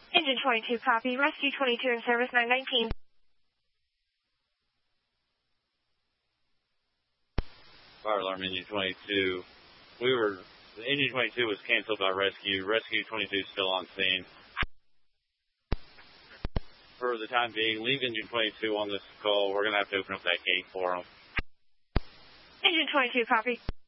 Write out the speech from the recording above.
Engine 22, copy. Rescue 22 in service 919. Fire alarm engine 22. The engine 22 was canceled by rescue. Rescue 22 is still on scene. For the time being, leave engine 22 on this call. We're going to have to open up that gate for them. Engine 22, copy.